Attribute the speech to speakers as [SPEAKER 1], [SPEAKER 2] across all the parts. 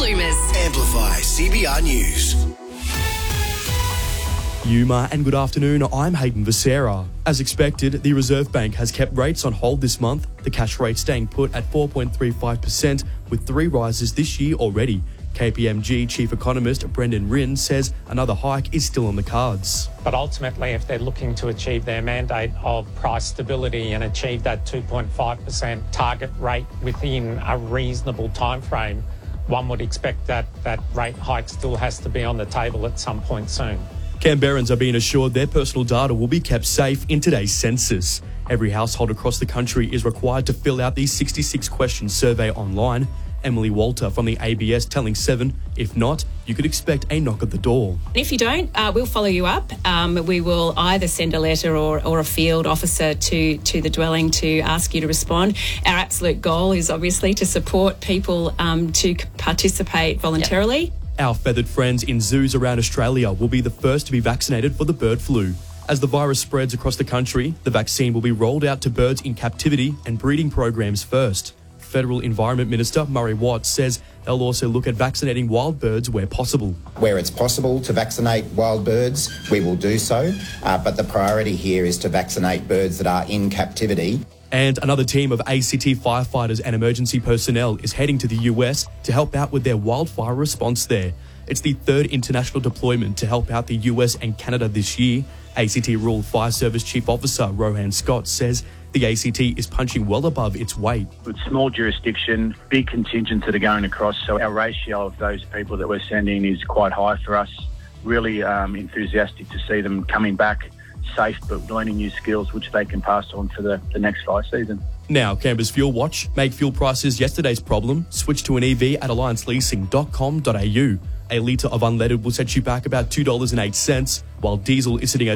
[SPEAKER 1] Bloomers.
[SPEAKER 2] Amplify CBR News.
[SPEAKER 3] Yuma and good afternoon, I'm Hayden Becerra. As expected, the Reserve Bank has kept rates on hold this month, the cash rate staying put at 4.35% with 3 rises this year already. KPMG Chief Economist Brendan Rinn says another hike is still on the cards.
[SPEAKER 4] But ultimately, if they're looking to achieve their mandate of price stability and achieve that 2.5% target rate within a reasonable timeframe, one would expect that rate hike still has to be on the table at some point soon.
[SPEAKER 3] Canberrans are being assured their personal data will be kept safe in today's census. Every household across the country is required to fill out the 66-question survey online. Emily Walter from the ABS telling 7, if not, you could expect a knock at the door.
[SPEAKER 5] If you don't, we'll follow you up. We will either send a letter or a field officer to the dwelling to ask you to respond. Our absolute goal is obviously to support people to participate voluntarily.
[SPEAKER 3] Yep. Our feathered friends in zoos around Australia will be the first to be vaccinated for the bird flu. As the virus spreads across the country, the vaccine will be rolled out to birds in captivity and breeding programs first. Federal Environment Minister Murray Watt says they'll also look at vaccinating wild birds where possible.
[SPEAKER 6] Where it's possible to vaccinate wild birds, we will do so, but the priority here is to vaccinate birds that are in captivity.
[SPEAKER 3] And another team of ACT firefighters and emergency personnel is heading to the US to help out with their wildfire response there. It's the 3rd international deployment to help out the US and Canada this year. ACT Rural Fire Service Chief Officer Rohan Scott says the ACT is punching well above its weight.
[SPEAKER 7] With small jurisdiction, big contingents that are going across, so our ratio of those people that we're sending is quite high for us. Really enthusiastic to see them coming back safe but learning new skills which they can pass on for the next fire season.
[SPEAKER 3] Now, Canberra's Fuel Watch. Make fuel prices yesterday's problem. Switch to an EV at allianceleasing.com.au. A litre of unleaded will set you back about $2.08, while diesel is sitting at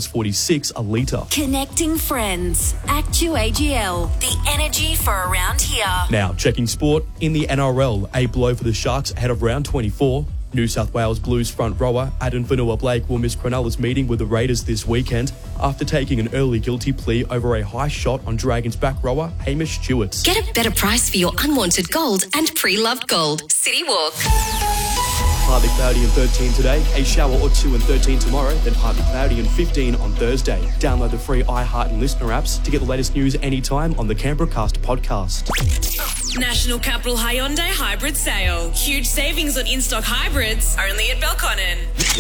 [SPEAKER 3] $2.46 a litre.
[SPEAKER 1] Connecting friends. ActuAGL, the energy for around here.
[SPEAKER 3] Now, checking sport. In the NRL, a blow for the Sharks ahead of round 24. New South Wales Blues front rower Adam Vanua-Blake will miss Cronulla's meeting with the Raiders this weekend after taking an early guilty plea over a high shot on Dragons back rower Hamish Stewart.
[SPEAKER 1] Get a better price for your unwanted gold and pre-loved gold. City Walk.
[SPEAKER 3] Partly cloudy and 13 today, a shower or 2 and 13 tomorrow, then partly cloudy and 15 on Thursday. Download the free iHeart and Listener apps to get the latest news anytime on the Canberra Cast podcast.
[SPEAKER 8] National Capital Hyundai Hybrid Sale. Huge savings on in-stock hybrids, only at Belconnen.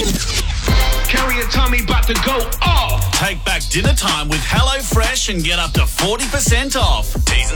[SPEAKER 9] Carry a tummy, about to go off. Take back dinner time with HelloFresh and get up to 40% off.